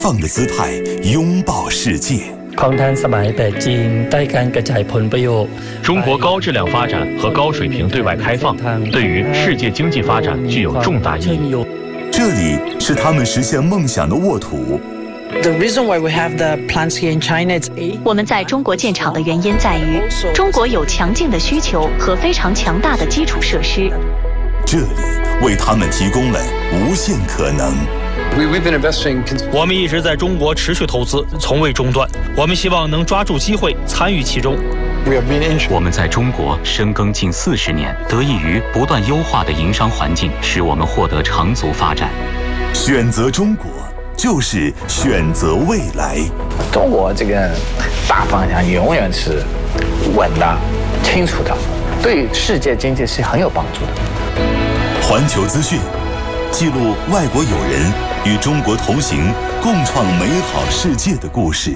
放的姿态拥抱世界。 ของทันสมัยแต่จีนได้การกระจายผลประโยชน์。 中国高质量发展和高水平对外开放，对于世界经济发展具有重大意义。 这里是他们实现梦想的沃土。 The reason why we have the plants here in China is 我们在中国建厂的原因在于，中国有强劲的需求和非常强大的基础设施。 这里为他们提供了无限可能。 我们一直在中国持续投资，从未中断。我们希望能抓住机会，参与其中。 我们在中国深耕近40年，得益于不断优化的营商环境，使我们获得长足发展。 选择中国，就是选择未来。 中国这个大方向永远是稳的、清楚的，对世界经济是很有帮助的。 环球资讯记录外国友人与中国同行，共创美好世界的故事。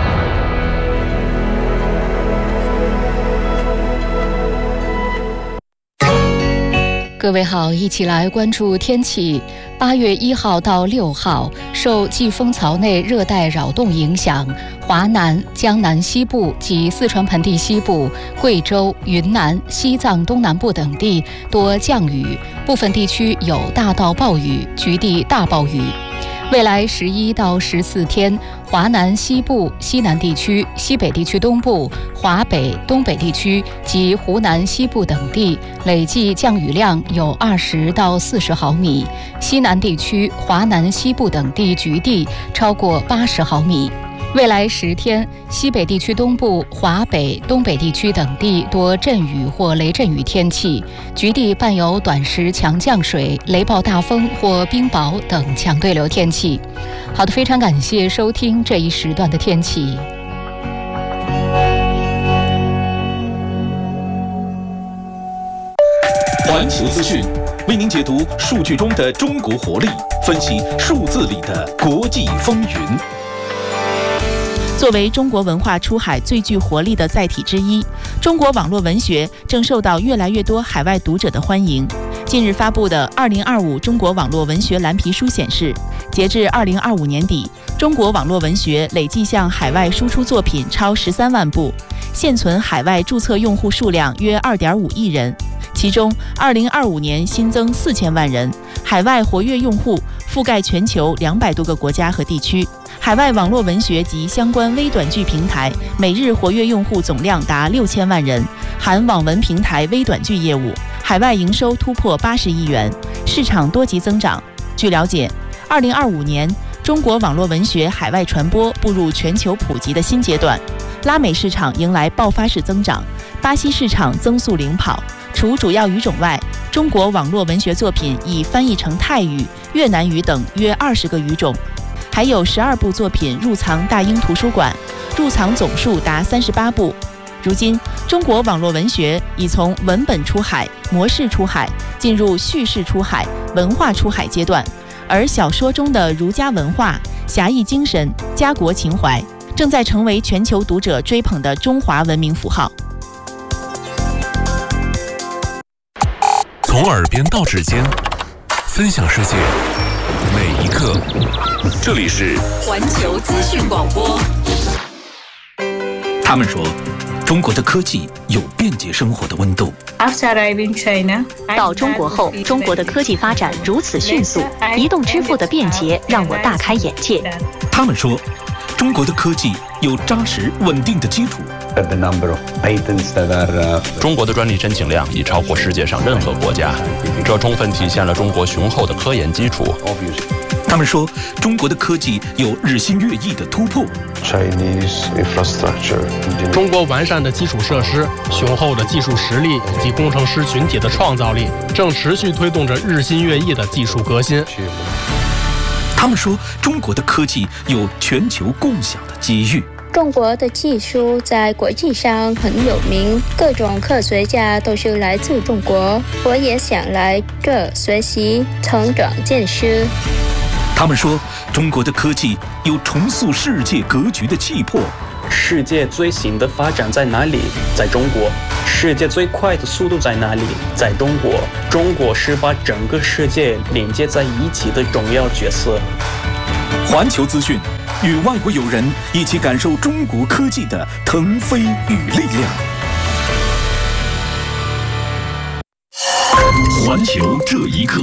各位好，一起来关注天气。8月1号到6号，受季风槽内热带扰动影响，华南、江南西部及四川盆地西部、贵州、云南、西藏东南部等地多降雨，部分地区有大到暴雨，局地大暴雨。未来11到14天，华南西部、西南地区、西北地区东部、华北、东北地区及湖南西部等地累计降雨量有20到40毫米，西南地区、华南西部等地局地超过80毫米。未来10天，西北地区东部、华北、东北地区等地多阵雨或雷阵雨天气，局地伴有短时强降水、雷暴大风或冰雹等强对流天气。好的，非常感谢收听这一时段的天气。 环球资讯为您解读数据中的中国活力，分析数字里的国际风云。 作为中国文化出海最具活力的载体之一，中国网络文学正受到越来越多海外读者的欢迎。近日发布的2025中国网络文学蓝皮书显示，截至2025年底，中国网络文学累计向海外输出作品超13万部，现存海外注册用户数量约2.5亿人，其中2025年新增4000万人，海外活跃用户覆盖全球200多个国家和地区。海外网络文学及相关微短剧平台每日活跃用户总量达6000万人，含网文平台微短剧业务，海外营收突破80亿元，市场多级增长。据了解，2025年中国网络文学海外传播步入全球普及的新阶段，拉美市场迎来爆发式增长，巴西市场增速领跑。除主要语种外，中国网络文学作品已翻译成泰语、越南语等约20个语种，还有12部作品入藏大英图书馆，入藏总数达38部。如今，中国网络文学已从文本出海、模式出海，进入叙事出海、文化出海阶段，而小说中的儒家文化、侠义精神、家国情怀，正在成为全球读者追捧的中华文明符号。 从耳边到指尖，分享世界每一刻。这里是环球资讯广播。 他们说，中国的科技有便捷生活的温度。 到中国后，中国的科技发展如此迅速，移动支付的便捷让我大开眼界。 他们说，中国的科技有扎实稳定的基础。 中国的专利申请量已超过世界上任何国家，这充分体现了中国雄厚的科研基础。 他们说，中国的科技有日新月异的突破。 中国完善的基础设施、雄厚的技术实力以及工程师群体的创造力，正持续推动着日新月异的技术革新。 他们说，中国的科技有全球共享的机遇。 中国的技术在国际上很有名，各种科学家都是来自中国，我也想来这学习、成长见识。 他们说，中国的科技有重塑世界格局的气魄。 世界最新的发展在哪里？在中国。世界最快的速度在哪里？在中国。中国是把整个世界连接在一起的重要角色。 环球资讯，与外国友人一起感受中国科技的腾飞与力量。 环球这一刻，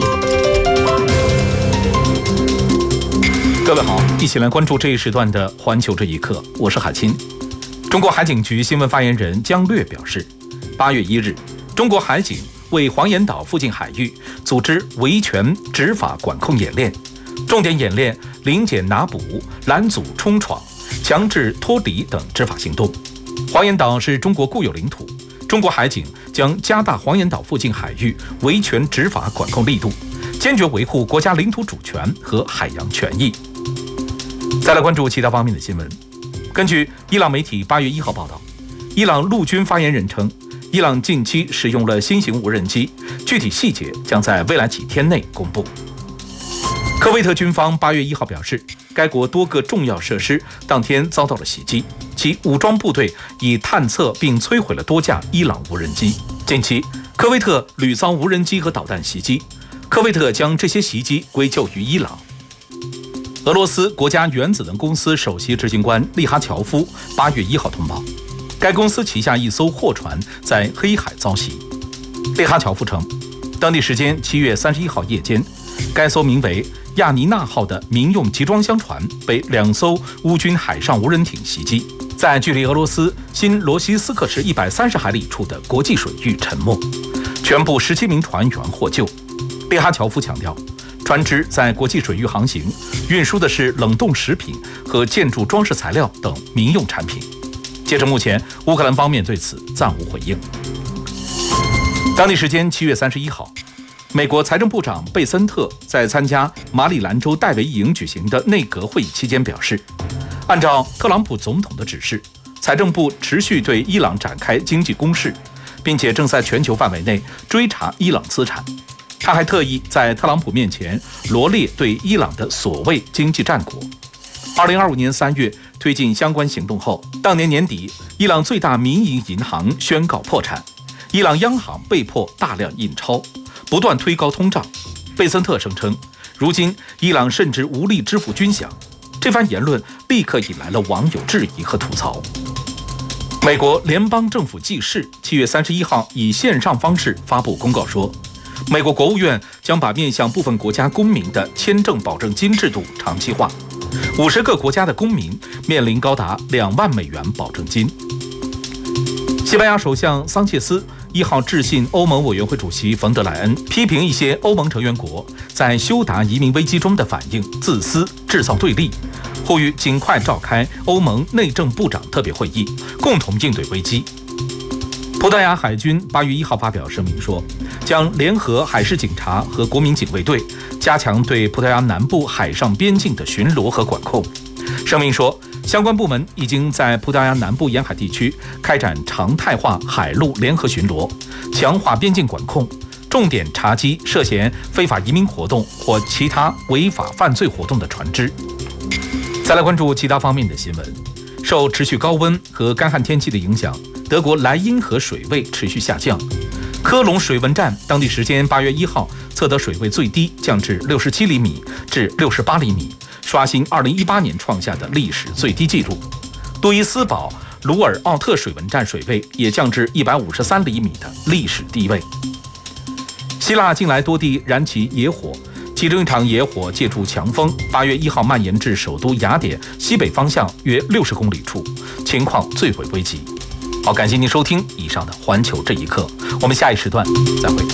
各位好，一起来关注这一时段的环球这一刻，我是海清。中国海警局新闻发言人姜略表示，8月1日，中国海警为黄岩岛附近海域组织维权执法管控演练，重点演练临检拿捕、拦阻冲闯、强制脱离等执法行动。黄岩岛是中国固有领土，中国海警将加大黄岩岛附近海域维权执法管控力度，坚决维护国家领土主权和海洋权益。再来关注其他方面的新闻。根据伊朗媒体8月1号报道，伊朗陆军发言人称，伊朗近期使用了新型无人机，具体细节将在未来几天内公布。科威特军方8月1号表示，该国多个重要设施当天遭到了袭击，其武装部队已探测并摧毁了多架伊朗无人机。近期，科威特屡遭无人机和导弹袭击，科威特将这些袭击归咎于伊朗。俄罗斯国家原子能公司首席执行官利哈乔夫8月1号通报，该公司旗下一艘货船在黑海遭袭。利哈乔夫称，当地时间7月31号夜间，该艘名为亚尼娜号的民用集装箱船被2艘乌军海上无人艇袭击，在距离俄罗斯新罗西斯克市130海里处的国际水域沉没，全部17名船员获救。利哈乔夫强调，船只在国际水域航行，运输的是冷冻食品和建筑装饰材料等民用产品。截至目前，乌克兰方面对此暂无回应。当地时间7月31号，美国财政部长贝森特在参加马里兰州戴维营举行的内阁会议期间表示，按照特朗普总统的指示，财政部持续对伊朗展开经济攻势，并且正在全球范围内追查伊朗资产。他还特意在特朗普面前罗列对伊朗的所谓经济战果。2025年3月推进相关行动后，当年年底，伊朗最大民营银行宣告破产，伊朗央行被迫大量印钞，不断推高通胀。贝森特声称，如今伊朗甚至无力支付军饷。这番言论立刻引来了网友质疑和吐槽。美国联邦政府记事7月31号以线上方式发布公告说，美国国务院将把面向部分国家公民的签证保证金制度长期化，50个国家的公民面临高达2万美元保证金。西班牙首相桑切斯1号致信欧盟委员会主席冯德莱恩，批评一些欧盟成员国在休达移民危机中的反应自私，制造对立，呼吁尽快召开欧盟内政部长特别会议，共同应对危机。葡萄牙海军8月1号发表声明说，将联合海事警察和国民警卫队，加强对葡萄牙南部海上边境的巡逻和管控。声明说，相关部门已经在葡萄牙南部沿海地区开展常态化海陆联合巡逻，强化边境管控，重点查缉涉嫌非法移民活动或其他违法犯罪活动的船只。再来关注其他方面的新闻。受持续高温和干旱天气的影响，德国莱茵河水位持续下降。科隆水文站当地时间8月1号测得水位最低降至67厘米至68厘米，刷新2018年创下的历史最低纪录。杜伊斯堡鲁尔奥特水文站水位也降至153厘米的历史低位。希腊近来多地燃起野火，其中一场野火借助强风8月1号蔓延至首都雅典西北方向约60公里处，情况最为危急。好，感谢您收听以上的环球这一刻，我们下一时段再会。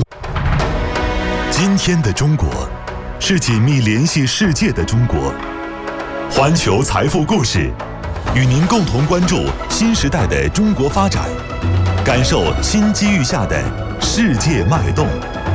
今天的中国是紧密联系世界的中国。环球财富故事，与您共同关注新时代的中国发展，感受新机遇下的世界脉动。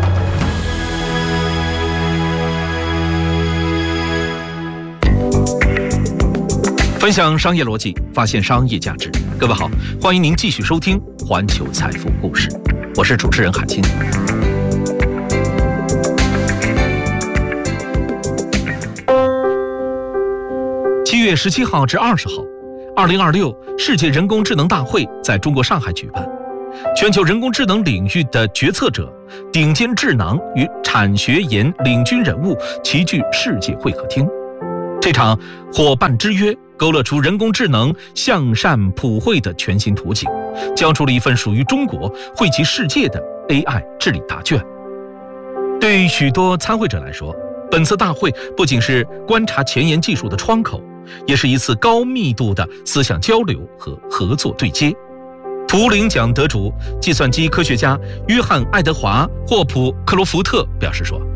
分享商业逻辑，发现商业价值。各位好，欢迎您继续收听环球财富故事，我是主持人海清。7月17号至20号，2026世界人工智能大会在中国上海举办。全球人工智能领域的决策者、顶尖智囊与产学研领军人物齐聚世界会客厅。 这场伙伴之约勾勒出人工智能向善普惠的全新图景，交出了一份属于中国惠及世界的 AI 治理答卷。对于许多参会者来说，本次大会不仅是观察前沿技术的窗口，也是一次高密度的思想交流和合作对接。图灵奖得主、计算机科学家约翰·爱德华·霍普克罗福特表示说，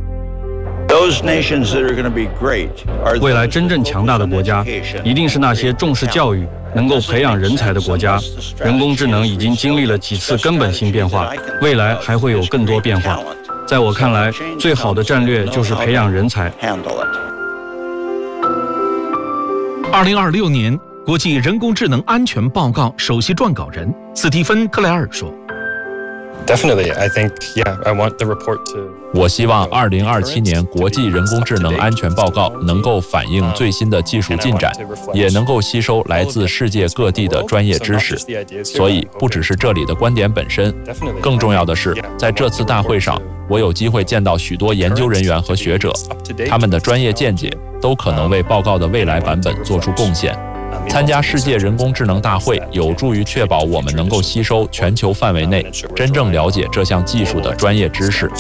未来真正强大的国家，一定是那些重视教育、能够培养人才的国家。人工智能已经经历了几次根本性变化，未来还会有更多变化。在我看来，最好的战略就是培养人才。 2026年国际人工智能安全报告首席撰稿人斯蒂芬·克莱尔说。 我希望2027年国际人工智能安全报告能够反映最新的技术进展，也能够吸收来自世界各地的专业知识。所以，不只是这里的观点本身，更重要的是，在这次大会上，我有机会见到许多研究人员和学者，他们的专业见解都可能为报告的未来版本做出贡献。参加世界人工智能大会有助于确保我们能够吸收全球范围内真正了解这项技术的专业知识。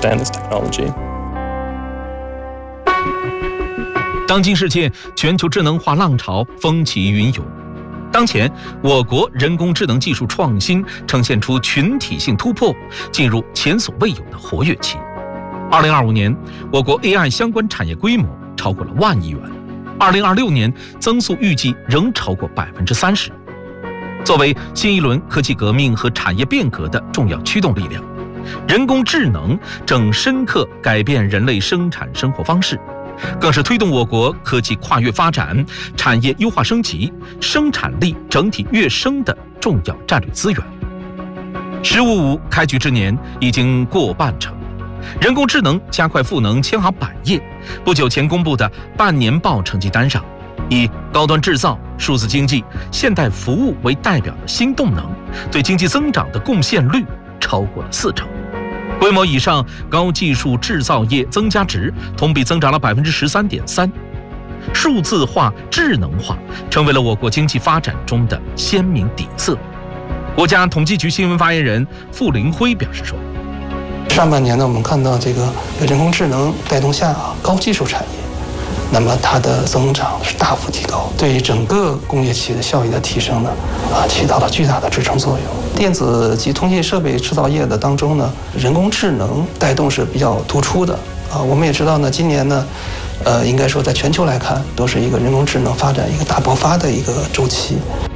当今世界全球智能化浪潮风起云涌，当前我国人工智能技术创新呈现出群体性突破，进入前所未有的活跃期。2025年，我国 AI 相关产业规模超过了1万亿元。2026年增速预计仍超过30%。作为新一轮科技革命和产业变革的重要驱动力量，人工智能正深刻改变人类生产生活方式，更是推动我国科技跨越发展、产业优化升级、生产力整体跃升的重要战略资源。“15+5”开局之年已经过半程。人工智能加快赋能千行百业。不久前公布的半年报成绩单上，以高端制造、数字经济、现代服务为代表的新动能，对经济增长的贡献率超过了40%。规模以上高技术制造业增加值同比增长了13.3%。数字化、智能化成为了我国经济发展中的鲜明底色。国家统计局新闻发言人傅林辉表示说， 上半年呢，我们看到这个人工智能带动下高技术产业，那么它的增长是大幅提高，对整个工业企业的效益的提升呢，起到了巨大的支撑作用。电子及通信设备制造业的当中呢，人工智能带动是比较突出的我们也知道呢，今年呢，应该说在全球来看，都是一个人工智能发展一个大爆发的一个周期。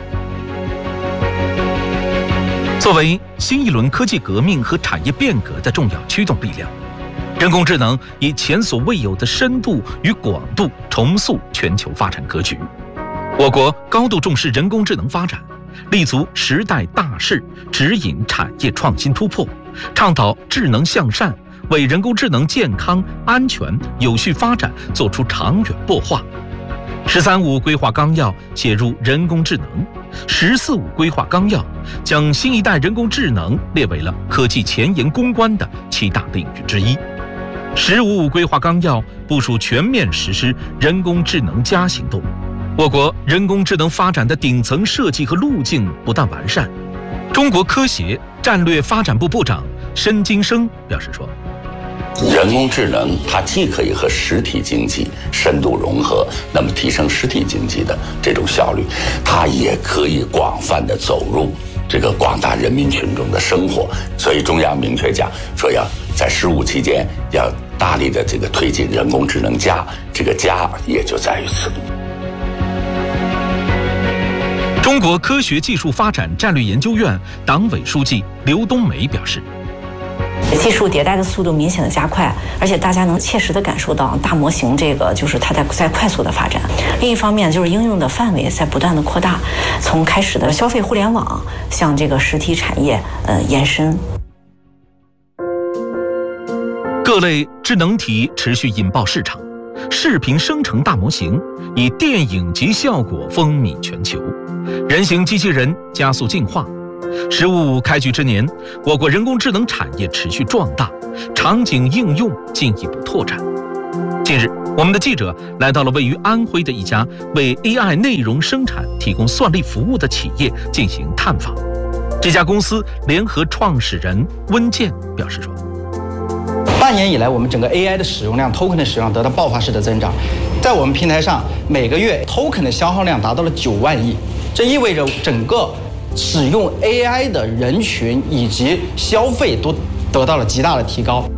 作为新一轮科技革命和产业变革的重要驱动力量，人工智能以前所未有的深度与广度重塑全球发展格局。我国高度重视人工智能发展，立足时代大势，指引产业创新突破，倡导智能向善，为人工智能健康、安全、有序发展做出长远擘画。“13+5”规划纲要写入人工智能，“14+5”规划纲要将新一代人工智能列为了科技前沿攻关的7大领域之一。“15+5”规划纲要部署全面实施人工智能+行动。我国人工智能发展的顶层设计和路径不断完善。中国科协战略发展部部长申金生表示说， 人工智能它既可以和实体经济深度融合，那么提升实体经济的这种效率，它也可以广泛的走入这个广大人民群众的生活。所以中央明确讲说，要在15期间要大力的这个推进人工智能+，这个+也就在于此。 中国科学技术发展战略研究院党委书记刘冬梅表示， 技术迭代的速度明显的加快，而且大家能切实的感受到大模型这个就是它在快速的发展。另一方面就是应用的范围在不断的扩大，从开始的消费互联网向这个实体产业延伸。 各类智能体持续引爆市场，视频生成大模型以电影级效果风靡全球，人形机器人加速进化。“15+5”开局之年，我国人工智能产业持续壮大，场景应用进一步拓展。近日， 我们的记者来到了位于安徽的一家为 AI 内容生产提供算力服务的企业进行探访。这家公司联合创始人温健表示说， 半年以来，我们整个 AI 的使用量 token 的使用量得到爆发式的增长，在我们平台上每个月 token 的消耗量达到了9万亿，这意味着整个使用 AI 的人群以及消费都得到了极大的提高。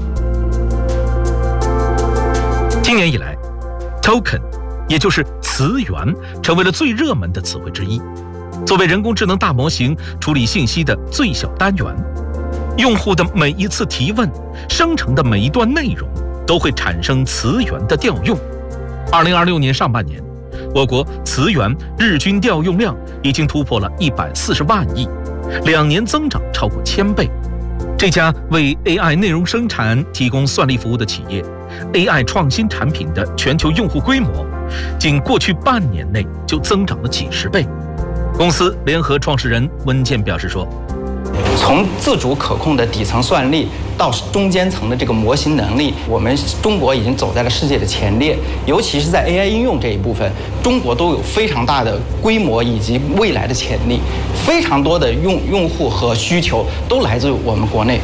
今年以来 ，token 也就是词源成为了最热门的词汇之一。作为人工智能大模型处理信息的最小单元，用户的每一次提问生成的每一段内容都会产生词源的调用。2026年上半年，我国词源日均调用量已经突破了140万亿，2年增长超过1000倍。这家为 AI 内容生产提供算力服务的企业 ，AI 创新产品的全球用户规模，仅过去半年内就增长了几10倍。公司联合创始人温健表示说， 从自主可控的底层算力到中间层的这个模型能力，我们中国已经走在了世界的前列，尤其是在 AI 应用这一部分，中国都有非常大的规模以及未来的潜力，非常多的用户和需求都来自我们国内。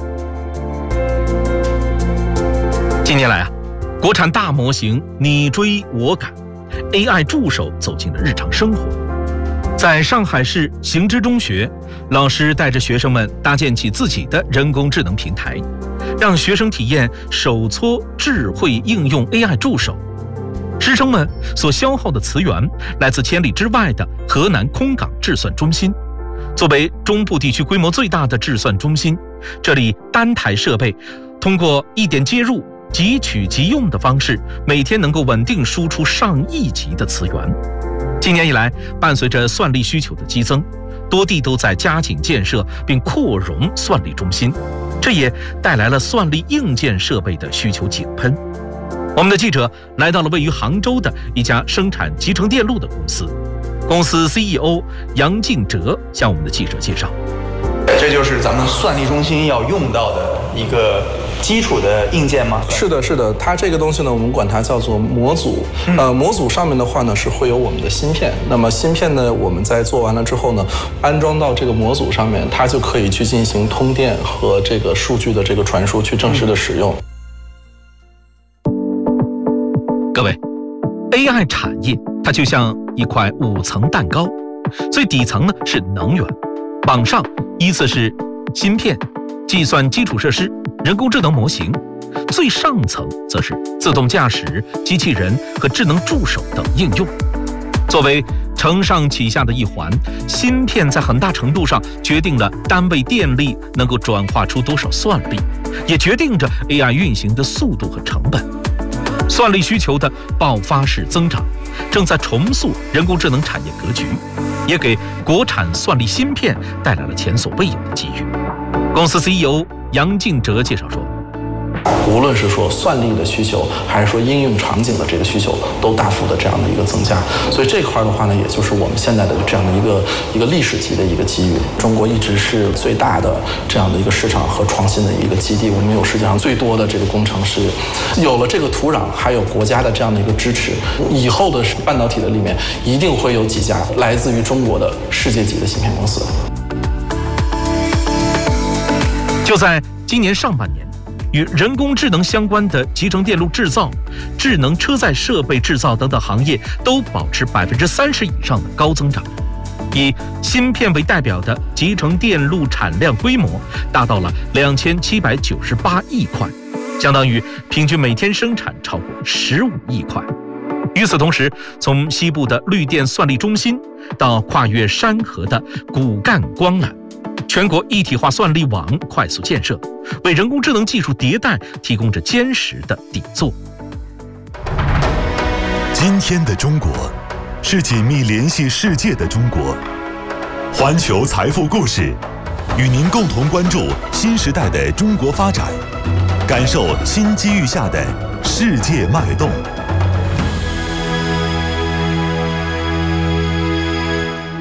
近年来啊，国产大模型你追我赶 ，AI 助手走进了日常生活。在上海市行知中学，老师带着学生们搭建起自己的人工智能平台，让学生体验手搓智慧应用 AI 助手。师生们所消耗的词源来自千里之外的河南空港智算中心。作为中部地区规模最大的智算中心，这里单台设备通过一点接入、即取即用的方式，每天能够稳定输出上亿级的词源。今年以来，伴随着算力需求的激增，多地都在加紧建设并扩容算力中心，这也带来了算力硬件设备的需求井喷。我们的记者来到了位于杭州的一家生产集成电路的公司，公司 CEO 杨敬哲向我们的记者介绍， 这就是咱们算力中心要用到的一个基础的硬件吗？ 是的，是的，它这个东西呢，我们管它叫做模组。模组上面的话呢，是会有我们的芯片。那么芯片呢，我们在做完了之后呢，安装到这个模组上面，它就可以去进行通电和这个数据的这个传输，去正式的使用。 各位 ，AI 产业它就像一块5层蛋糕，最底层呢是能源，往上依次是芯片、计算基础设施、人工智能模型，最上层则是自动驾驶、机器人和智能助手等应用。作为承上启下的一环，芯片在很大程度上决定了单位电力能够转化出多少算力，也决定着 AI 运行的速度和成本。算力需求的爆发式增长，正在重塑人工智能产业格局，也给国产算力芯片带来了前所未有的机遇。公司 CEO 杨敬哲介绍说， 无论是说算力的需求，还是说应用场景的这个需求，都大幅的这样的一个增加。所以这块的话呢，也就是我们现在的这样的一个历史级的一个机遇。中国一直是最大的这样的一个市场和创新的一个基地，我们有世界上最多的这个工程师，有了这个土壤，还有国家的这样的一个支持，以后的半导体的里面一定会有几家来自于中国的世界级的芯片公司。 就在今年上半年，与人工智能相关的集成电路制造、智能车载设备制造等等行业都保持30%以上的高增长。以芯片为代表的集成电路产量规模达到了2798亿块，相当于平均每天生产超过15亿块。与此同时，从西部的绿电算力中心到跨越山河的骨干光缆，全国一体化算力网快速建设，为人工智能技术迭代提供着坚实的底座。 今天的中国是紧密联系世界的中国。环球财富故事与您共同关注新时代的中国发展，感受新机遇下的世界脉动。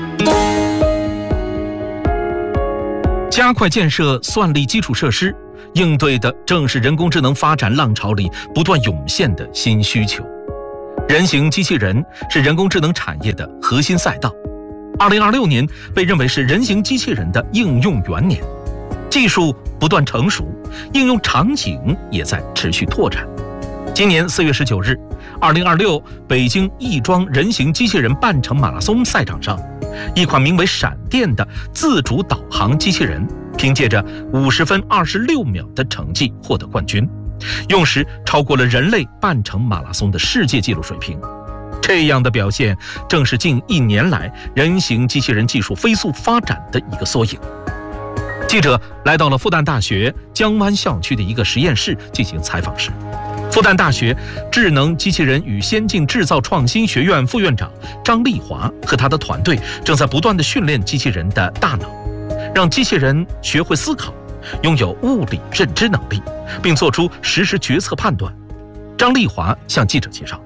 加快建设算力基础设施， 应对的正是人工智能发展浪潮里不断涌现的新需求。人形机器人是人工智能产业的核心赛道。2026年被认为是人形机器人的应用元年，技术不断成熟，应用场景也在持续拓展。今年4月19日，2026北京亦庄人形机器人半程马拉松赛场上，一款名为闪电的自主导航机器人，凭借着50分26秒的成绩获得冠军，用时超过了人类半程马拉松的世界纪录水平。这样的表现正是近1年来人形机器人技术飞速发展的一个缩影。记者来到了复旦大学江湾校区的一个实验室进行采访时，复旦大学智能机器人与先进制造创新学院副院长张丽华和他的团队正在不断地训练机器人的大脑，让机器人学会思考，拥有物理认知能力，并做出实时决策判断。张丽华向记者介绍。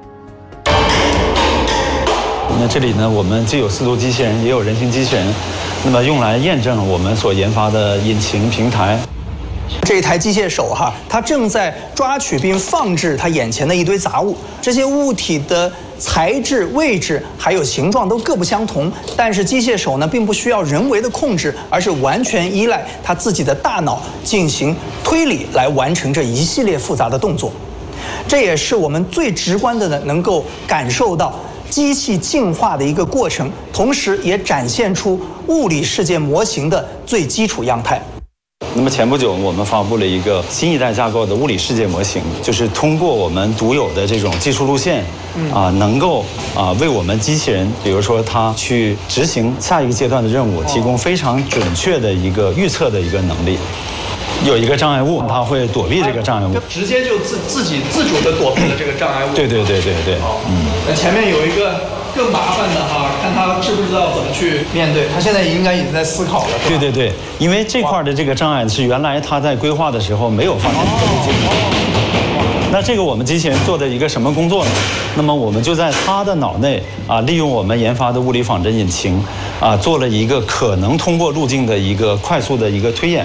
那这里呢，我们既有四足机器人，也有人形机器人，那么用来验证我们所研发的引擎平台。 这一台机械手它正在抓取并放置它眼前的一堆杂物，这些物体的材质、位置还有形状都各不相同，但是机械手呢并不需要人为的控制，而是完全依赖它自己的大脑进行推理来完成这一系列复杂的动作。这也是我们最直观的能够感受到机器进化的一个过程，同时也展现出物理世界模型的最基础样态。 那么前不久我们发布了一个新一代架构的物理世界模型，就是通过我们独有的这种技术路线能够为我们机器人，比如说它去执行下一个阶段的任务，提供非常准确的一个预测的一个能力。有一个障碍物，它会躲避这个障碍物， 直接就自主的躲避了这个障碍物。 对。 那前面有一个更麻烦的看他知不知道怎么去面对。他现在应该已经在思考了。 对，因为这块的这个障碍是原来他在规划的时候没有发现的路径。那这个我们机器人做的一个什么工作呢？那么我们就在他的脑内利用我们研发的物理仿真引擎做了一个可能通过路径的一个快速的一个推演。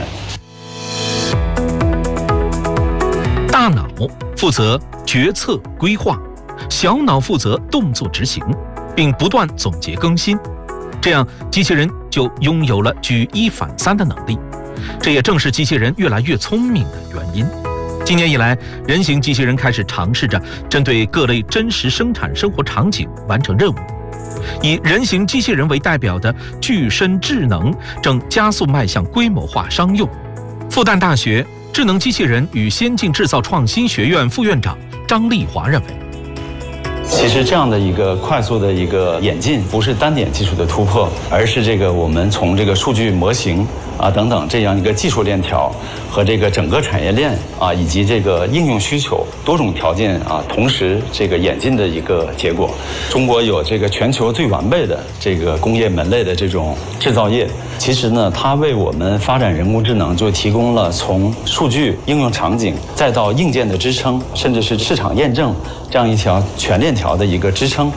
大脑负责决策规划，小脑负责动作执行，并不断总结更新，这样机器人就拥有了举一反三的能力。这也正是机器人越来越聪明的原因。今年以来，人形机器人开始尝试着针对各类真实生产生活场景完成任务。以人形机器人为代表的具身智能正加速迈向规模化商用。复旦大学智能机器人与先进制造创新学院副院长张丽华认为， 其实这样的一个快速的一个演进，不是单点技术的突破，而是这个我们从这个数据模型等等这样一个技术链条和这个整个产业链以及这个应用需求多种条件同时这个演进的一个结果。中国有这个全球最完备的这个工业门类的这种制造业，其实呢，它为我们发展人工智能就提供了从数据应用场景再到硬件的支撑，甚至是市场验证这样一条全链条的一个支撑。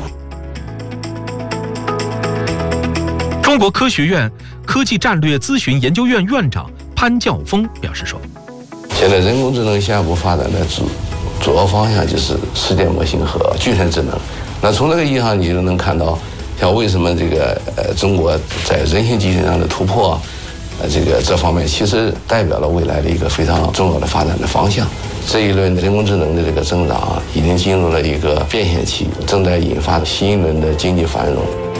中国科学院科技战略咨询研究院院长潘教峰表示说， 现在人工智能下一步发展的主要方向就是世界模型和具身智能。那从这个意义上，你就能看到，像为什么这个中国在人形机器人上的突破，这方面其实代表了未来的一个非常重要的发展的方向。这一轮人工智能的这个增长已经进入了一个变现期，正在引发新一轮的经济繁荣。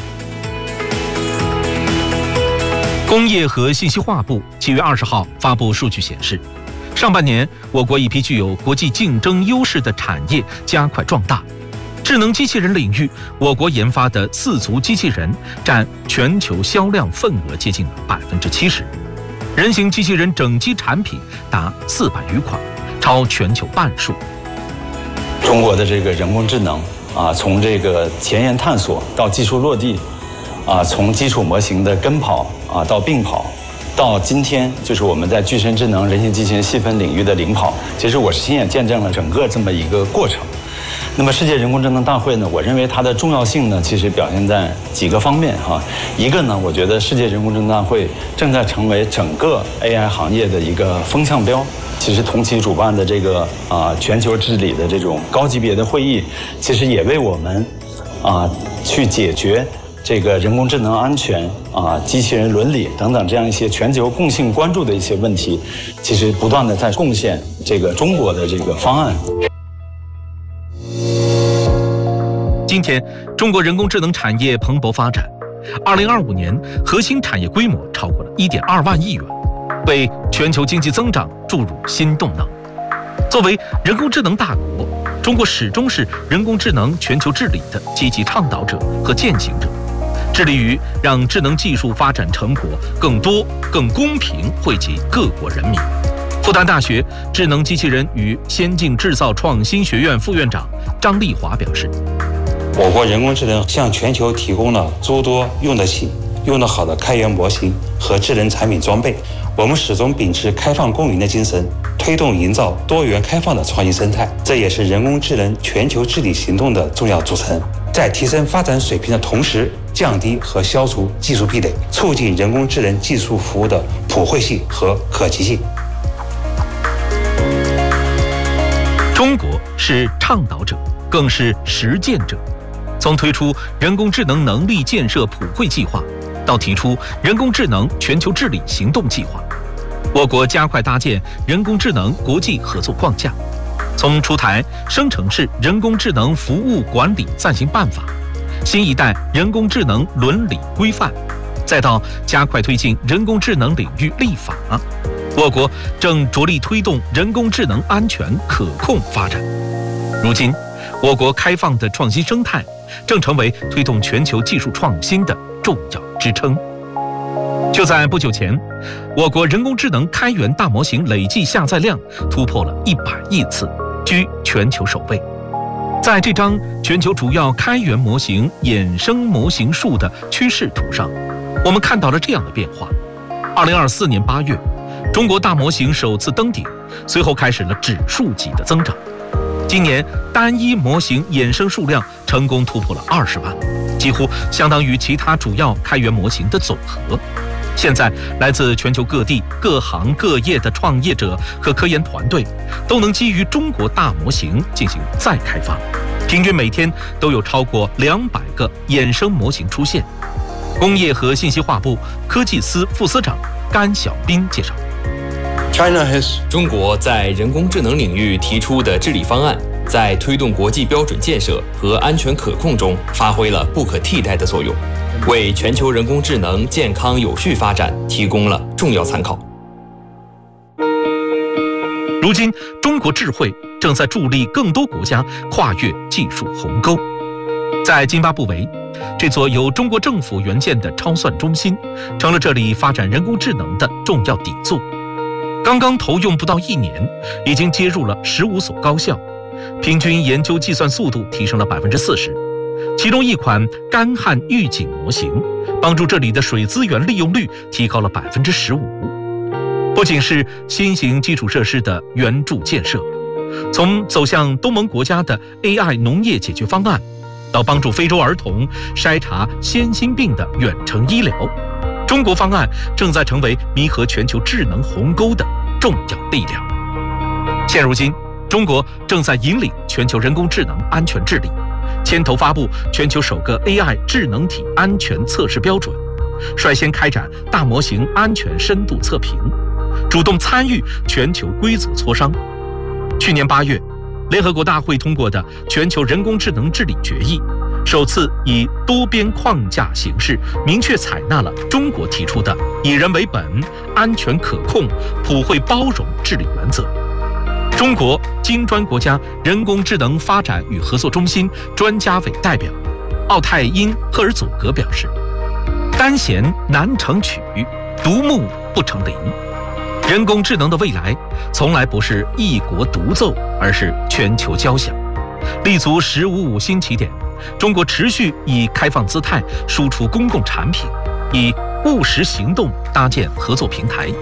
工业和信息化部7月20号发布数据显示，上半年我国一批具有国际竞争优势的产业加快壮大。智能机器人领域，我国研发的四足机器人占全球销量份额接近70%，人形机器人整机产品达400余款，超全球半数。 中国的这个人工智能从这个前沿探索到技术落地，从基础模型的跟跑到并跑，到今天就是我们在具身智能人形机器人细分领域的领跑。其实我是亲眼见证了整个这么一个过程。 那么世界人工智能大会呢，我认为它的重要性呢，其实表现在几个方面哈。一个呢，我觉得世界人工智能大会正在成为整个 AI 行业的一个风向标。其实同期主办的这个全球治理的这种高级别的会议，其实也为我们去解决这个人工智能安全机器人伦理等等这样一些全球共性关注的一些问题，其实不断的在贡献这个中国的这个方案。 今天，中国人工智能产业蓬勃发展，2025年核心产业规模超过了1.2万亿元，为全球经济增长注入新动能。作为人工智能大国，中国始终是人工智能全球治理的积极倡导者和践行者，致力于让智能技术发展成果更多、更公平惠及各国人民。复旦大学智能机器人与先进制造创新学院副院长张丽华表示， 我国人工智能向全球提供了诸多用得起、用得好的开源模型和智能产品装备。我们始终秉持开放共赢的精神，推动营造多元开放的创新生态，这也是人工智能全球治理行动的重要组成。在提升发展水平的同时，降低和消除技术壁垒，促进人工智能技术服务的普惠性和可及性。 中国是倡导者，更是实践者。从推出人工智能能力建设普惠计划，到提出人工智能全球治理行动计划，我国加快搭建人工智能国际合作框架。从出台生成式人工智能服务管理暂行办法、新一代人工智能伦理规范，再到加快推进人工智能领域立法，我国正着力推动人工智能安全可控发展。如今，我国开放的创新生态正成为推动全球技术创新的重要支撑。就在不久前，我国人工智能开源大模型累计下载量突破了100亿次，居全球首位。在这张全球主要开源模型衍生模型数的趋势图上，我们看到了这样的变化：2024年8月，中国大模型首次登顶，随后开始了指数级的增长。今年单一模型衍生数量成功突破了20万，几乎相当于其他主要开源模型的总和。现在，来自全球各地各行各业的创业者和科研团队都能基于中国大模型进行再开发，平均每天都有超过200个衍生模型出现。工业和信息化部科技司副司长甘小斌介绍， 中国在人工智能领域提出的治理方案，在推动国际标准建设和安全可控中发挥了不可替代的作用，为全球人工智能健康有序发展提供了重要参考。 如今，中国智慧正在助力更多国家跨越技术鸿沟。在津巴布韦，这座由中国政府援建的超算中心，成了这里发展人工智能的重要底座。刚刚投用不到1年，已经接入了15所高校，平均研究计算速度提升了40%。其中一款干旱预警模型，帮助这里的水资源利用率提高了15%。不仅是新型基础设施的援助建设，从走向东盟国家的 AI 农业解决方案，到帮助非洲儿童筛查先心病的远程医疗，中国方案正在成为弥合全球智能鸿沟的重要力量。现如今，中国正在引领全球人工智能安全治理，牵头发布全球首个 AI 智能体安全测试标准，率先开展大模型安全深度测评，主动参与全球规则磋商。去年8月，联合国大会通过的全球人工智能治理决议，首次以多边框架形式明确采纳了中国提出的以人为本、安全可控、普惠包容治理原则。中国金砖国家人工智能发展与合作中心专家委代表奥泰因赫尔佐格表示，单弦难成曲，独木不成林。人工智能的未来从来不是一国独奏，而是全球交响。立足“15+5”新起点，中国持续以开放姿态输出公共产品，以务实行动搭建合作平台，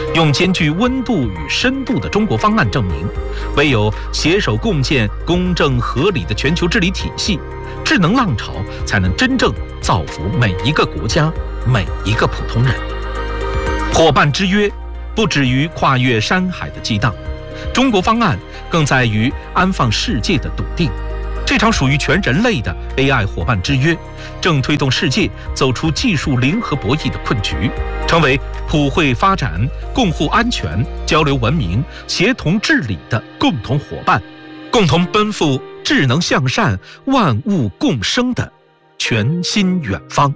用兼具温度与深度的中国方案证明，唯有携手共建公正合理的全球治理体系，智能浪潮才能真正造福每一个国家、每一个普通人。伙伴之约不止于跨越山海的激荡，中国方案更在于安放世界的笃定。这场属于全人类的 AI 伙伴之约，正推动世界走出技术零和博弈的困局，成为普惠发展、共护安全、交流文明、协同治理的共同伙伴，共同奔赴智能向善、万物共生的全新远方。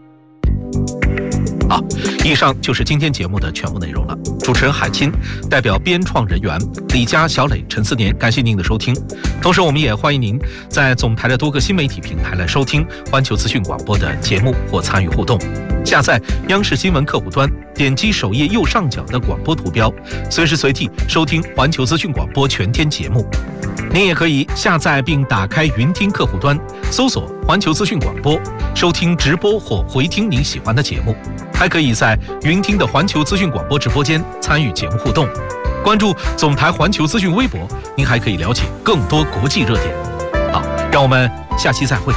好，以上就是今天节目的全部内容了。主持人海清，代表编创人员李佳、小磊、陈思年，感谢您的收听。同时，我们也欢迎您在总台的多个新媒体平台来收听环球资讯广播的节目或参与互动。下载央视新闻客户端，点击首页右上角的广播图标，随时随地收听环球资讯广播全天节目。您也可以下载并打开云听客户端，搜索环球资讯广播，收听直播或回听您喜欢的节目。还可以在云听的环球资讯广播直播间参与节目互动。关注总台环球资讯微博，您还可以了解更多国际热点。好，让我们下期再会。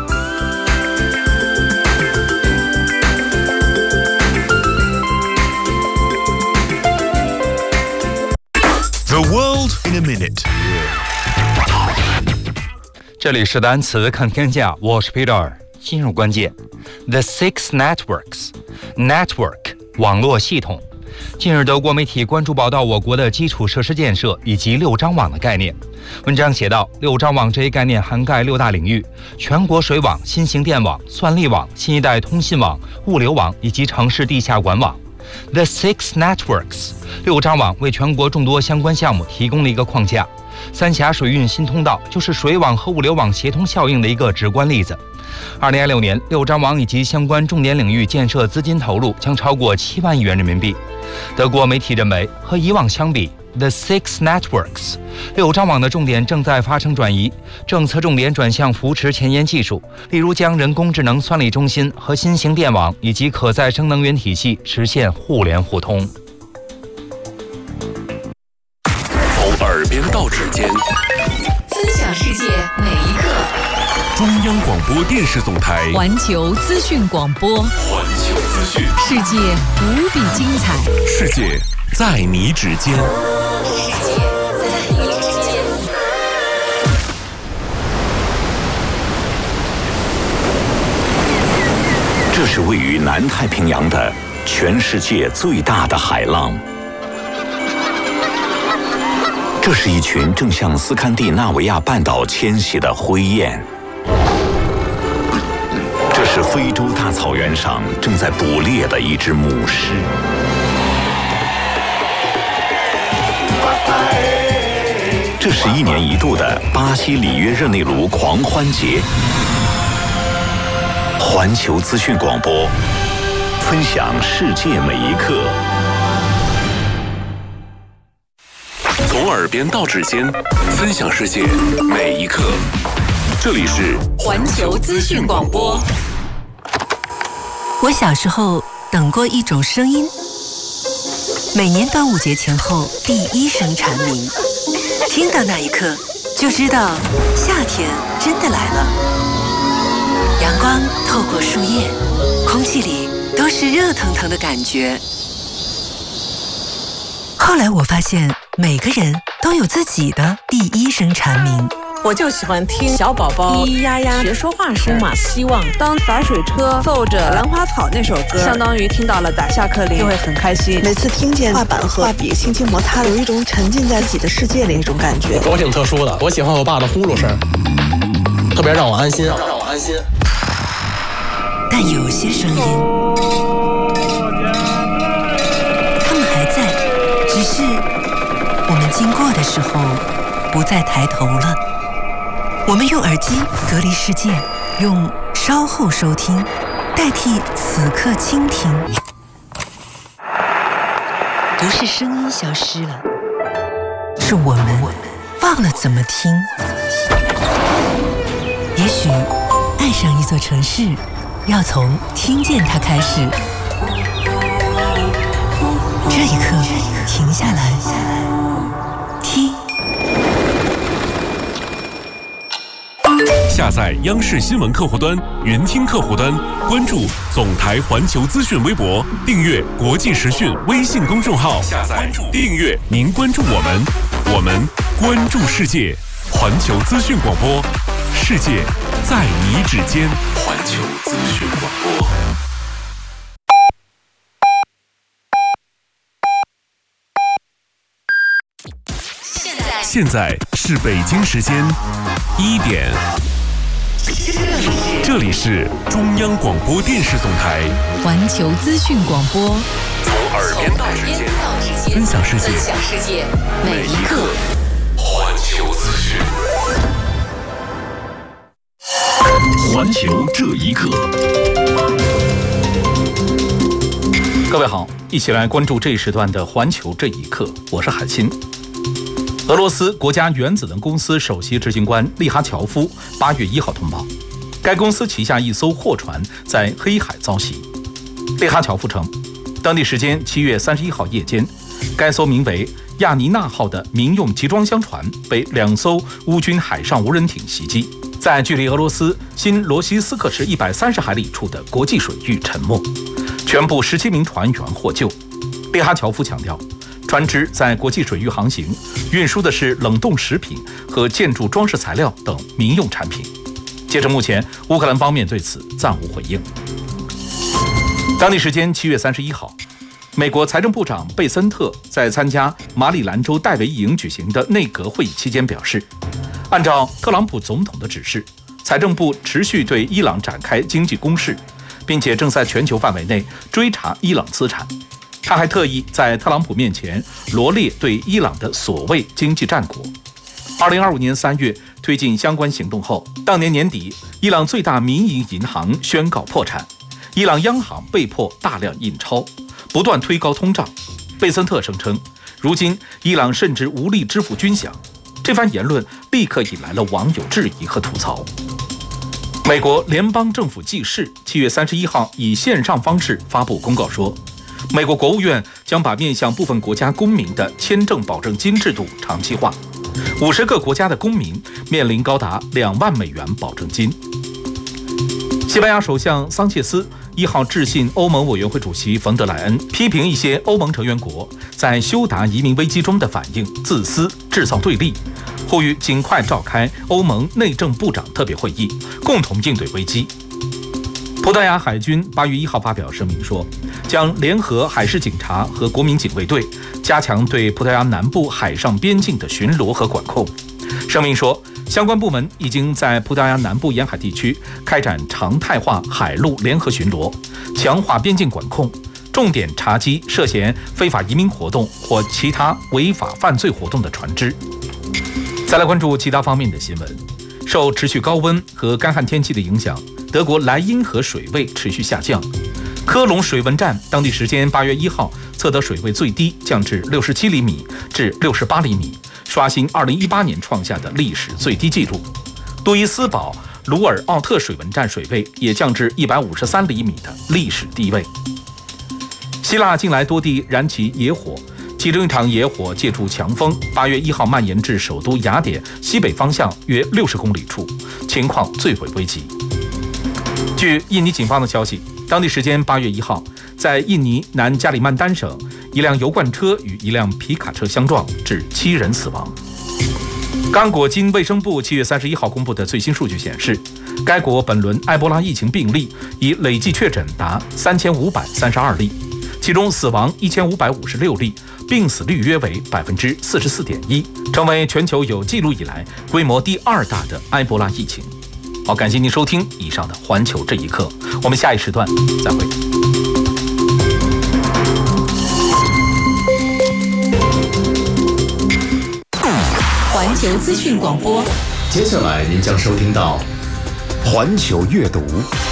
The world in a minute。 这里是单词看天下，我是 Peter。进入关键 ，The Six Networks。Network 网络系统。近日，德国媒体关注报道我国的基础设施建设以及6张网的概念。文章写道，6张网这一概念涵盖6大领域：全国水网、新型电网、算力网、新一代通信网、物流网以及城市地下管网。The Six Networks 6张网为全国众多相关项目提供了一个框架。三峡水运新通道就是水网和物流网协同效应的一个直观例子。2026年，6张网以及相关重点领域建设资金投入将超过7万亿元人民币。德国媒体认为，和以往相比 ，The Six Networks 6张网的重点正在发生转移，政策重点转向扶持前沿技术，例如将人工智能算力中心和新型电网以及可再生能源体系实现互联互通。 从耳边到指尖， 分享世界每一刻。 中央广播电视总台环球资讯广播， 环球资讯， 世界无比精彩， 世界在你指尖， 世界在你指尖。 这是位于南太平洋的全世界最大的海浪。这是一群正向斯堪的纳维亚半岛迁徙的灰雁。这是非洲大草原上正在捕猎的一只母狮。这是1年1度的巴西里约热内卢狂欢节。环球资讯广播，分享世界每一刻。 从耳边到指尖，分享世界每一刻。这里是环球资讯广播。 我小时候等过一种声音，每年端午节前后第一声蝉鸣，听到那一刻就知道夏天真的来了。阳光透过树叶，空气里都是热腾腾的感觉。后来我发现每个人都有自己的第一声蝉鸣。 我就喜欢听小宝宝咿咿呀呀学说话声嘛，希望当洒水车奏着兰花草那首歌，相当于听到了打下课铃，就会很开心。 每次听见画板和画笔轻轻摩擦，有一种沉浸在自己的世界里那种感觉。 我挺特殊的，我喜欢我爸的呼噜声，特别让我安心，让我安心。 但有些声音，他们还在，只是我们经过的时候不再抬头了。我们用耳机隔离世界，用稍后收听代替此刻倾听。不是声音消失了，是我们忘了怎么听。也许爱上一座城市，要从听见它开始。这这一刻，停下来，听。 下载央视新闻客户端、云听客户端，关注总台环球资讯微博，订阅国际时讯微信公众号，下载订阅，您关注我们，我们关注世界。环球资讯广播，世界在你指尖。环球资讯广播。现在是北京时间1点，这里是中央广播电视总台环球资讯广播， 从耳边到指尖，分享世界，每一刻。环球资讯，环球这一刻。 各位好，一起来关注这一时段的环球这一刻，我是海鑫。俄罗斯国家原子能公司首席执行官利哈乔夫8月1号通报，该公司旗下一艘货船在黑海遭袭。利哈乔夫称，当地时间7月31号夜间，该艘名为亚尼娜号的民用集装箱船被2艘乌军海上无人艇袭击，在距离俄罗斯新罗西斯克市130海里处的国际水域沉没，全部17名船员获救。利哈乔夫强调，船只在国际水域航行，运输的是冷冻食品和建筑装饰材料等民用产品。截至目前，乌克兰方面对此暂无回应。当地时间7月31号，美国财政部长贝森特在参加马里兰州戴维营举行的内阁会议期间表示，按照特朗普总统的指示，财政部持续对伊朗展开经济攻势，并且正在全球范围内追查伊朗资产。他还特意在特朗普面前罗列对伊朗的所谓经济战果。2025年3月推进相关行动后，当年年底，伊朗最大民营银行宣告破产，伊朗央行被迫大量印钞，不断推高通胀。贝森特声称，如今伊朗甚至无力支付军饷。这番言论立刻引来了网友质疑和吐槽。美国联邦政府记事7月31号以线上方式发布公告说，美国国务院将把面向部分国家公民的签证保证金制度长期化，50个国家的公民面临高达2万美元保证金。西班牙首相桑切斯1号致信欧盟委员会主席冯德莱恩，批评一些欧盟成员国在休达移民危机中的反应自私，制造对立，呼吁尽快召开欧盟内政部长特别会议，共同应对危机。葡萄牙海军8月1号发表声明说，将联合海事警察和国民警卫队，加强对葡萄牙南部海上边境的巡逻和管控。声明说，相关部门已经在葡萄牙南部沿海地区开展常态化海陆联合巡逻，强化边境管控，重点查缉涉嫌非法移民活动或其他违法犯罪活动的船只。再来关注其他方面的新闻。受持续高温和干旱天气的影响，德国莱茵河水位持续下降。科隆水文站当地时间8月1号测得水位最低降至67厘米至68厘米，刷新2018年创下的历史最低纪录。杜伊斯堡鲁尔奥特水文站水位也降至153厘米的历史低位。希腊近来多地燃起野火，其中一场野火借助强风8月1号蔓延至首都雅典西北方向约60公里处，情况最为危急。据印尼警方的消息，当地时间8月1号，在印尼南加里曼丹省，一辆油罐车与一辆皮卡车相撞，致7人死亡。刚果金卫生部7月31号公布的最新数据显示，该国本轮埃博拉疫情病例已累计确诊达3532例，其中死亡1556例，病死率约为44.1%，成为全球有记录以来规模第2大的埃博拉疫情。好，感谢您收听以上的环球这一刻，我们下一时段再会。 环球资讯广播， 接下来您将收听到环球阅读。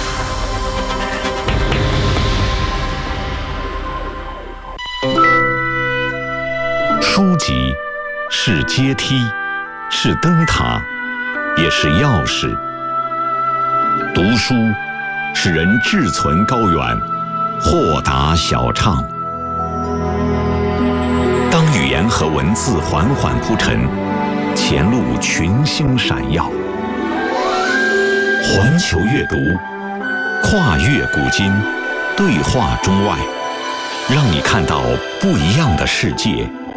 书籍是阶梯，是灯塔，也是钥匙。读书使人志存高远，豁达小畅。 言和文字缓缓铺陈，前路群星闪耀。环球阅读，跨越古今，对话中外，让你看到不一样的世界。